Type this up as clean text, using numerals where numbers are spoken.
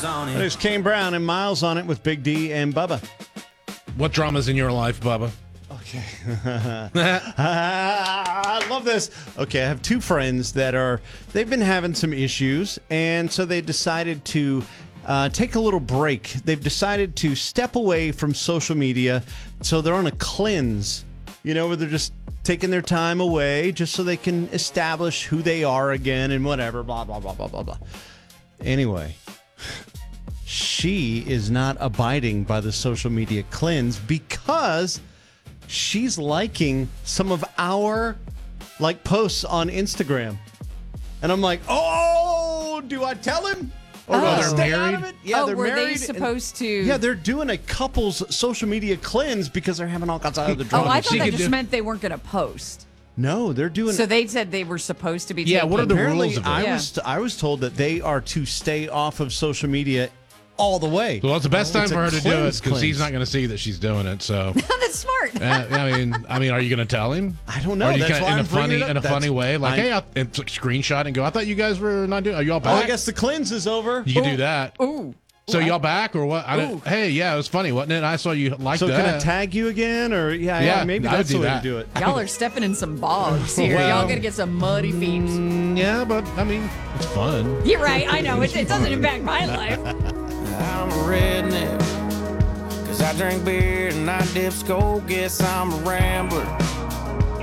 There's Kane Brown and Miles on it with Big D and Bubba. What drama's in your life, Bubba? Okay. I love this. Okay, I have two friends they've been having some issues, and so they decided to take a little break. They've decided to step away from social media, so they're on a cleanse, where they're just taking their time away just so they can establish who they are again and whatever, blah, blah, blah, blah, blah, blah. Anyway, she is not abiding by the social media cleanse because she's liking some of our posts on Instagram. And I'm like, oh, do I tell him? Or do I they're stay married? out of it? Yeah, they're were married. they supposed to? Yeah, they're doing a couple's social media cleanse because they're having all kinds of other drama. Oh, I thought She that could just do- meant they weren't going to post. No, they're doing. So they said they were supposed to be. Yeah, what are the Apparently, rules of it? I was told that they are to stay off of social media all the way. Well, it's the best time It's for a her to do it cleanse because he's cleanse. not going to see that she's doing it. So, That's smart. I mean, are you going to tell him? I don't know. Or are you That's gonna- why in I'm a funny, bringing it up. in a funny way, like, I- and screenshot and go. I thought you guys were not doing. Are y'all Oh, back? I guess the cleanse is over. you can do that. Ooh. So y'all back or what? I don't. Hey, yeah, it was funny, wasn't it? I saw you like So that. can I tag you again, or yeah, maybe I would that's do the way that. to do it. Y'all are stepping in some bogs here. Well- Y'all gonna get some muddy feet. Yeah, but I mean, it's fun. You're right. I know. It doesn't impact my life. I'm a redneck, 'cause I drink beer and I dip skull. Guess I'm a rambler.